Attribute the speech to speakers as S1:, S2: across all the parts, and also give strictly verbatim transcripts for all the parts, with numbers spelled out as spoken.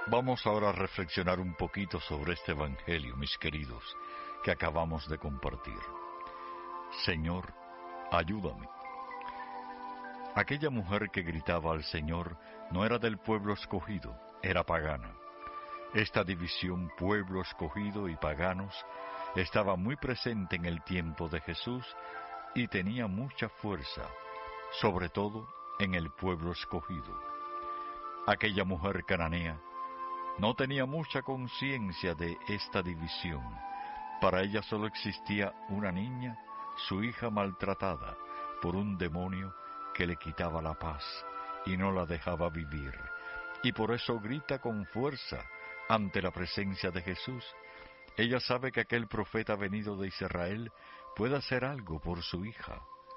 S1: Vamos ahora a reflexionar un poquito sobre este Evangelio, mis queridos, que acabamos de compartir. Señor, ayúdame. Aquella mujer que gritaba al Señor no era del pueblo escogido, era pagana. Esta división pueblo escogido y paganos estaba muy presente en el tiempo de Jesús y tenía mucha fuerza, sobre todo en el pueblo escogido. Aquella mujer cananea no tenía mucha conciencia de esta división. Para ella solo existía una niña, su hija maltratada por un demonio que le quitaba la paz y no la dejaba vivir. Y por eso grita con fuerza ante la presencia de Jesús. Ella sabe que aquel profeta venido de Israel puede hacer algo por su hija.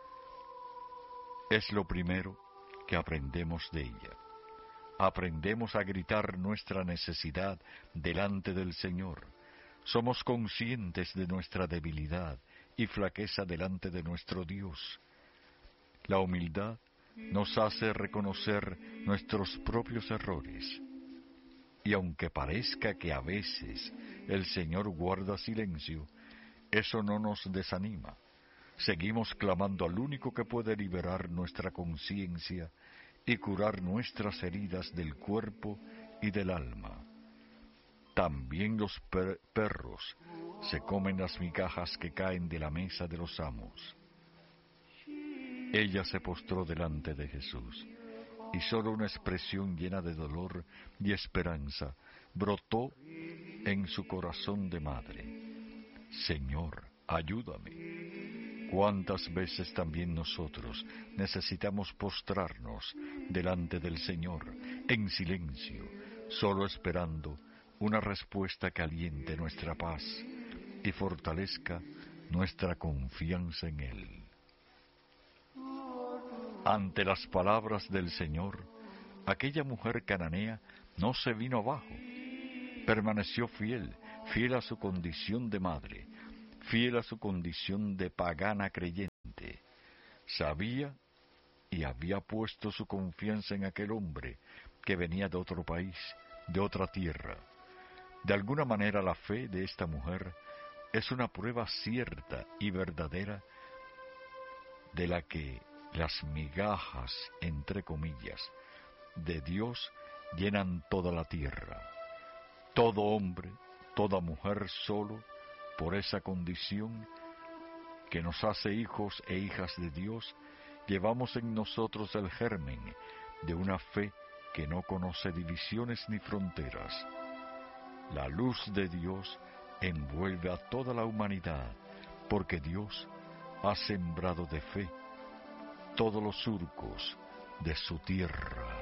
S1: Es lo primero que aprendemos de ella. Aprendemos a gritar nuestra necesidad delante del Señor. Somos conscientes de nuestra debilidad y flaqueza delante de nuestro Dios. La humildad nos hace reconocer nuestros propios errores. Y aunque parezca que a veces el Señor guarda silencio, eso no nos desanima. Seguimos clamando al único que puede liberar nuestra conciencia y curar nuestras heridas del cuerpo y del alma. También los per- perros se comen las migajas que caen de la mesa de los amos. Ella se postró delante de Jesús, y solo una expresión llena de dolor y esperanza brotó en su corazón de madre. Señor, ayúdame. ¿Cuántas veces también nosotros necesitamos postrarnos delante del Señor en silencio, solo esperando una respuesta que aliente nuestra paz y fortalezca nuestra confianza en Él? Ante las palabras del Señor, aquella mujer cananea no se vino abajo. Permaneció fiel, fiel a su condición de madre, fiel a su condición de pagana creyente. Sabía y había puesto su confianza en aquel hombre que venía de otro país, de otra tierra. De alguna manera la fe de esta mujer es una prueba cierta y verdadera de la que las migajas, entre comillas, de Dios llenan toda la tierra. Todo hombre, toda mujer solo, por esa condición que nos hace hijos e hijas de Dios, llevamos en nosotros el germen de una fe que no conoce divisiones ni fronteras. La luz de Dios envuelve a toda la humanidad, porque Dios ha sembrado de fe todos los surcos de su tierra.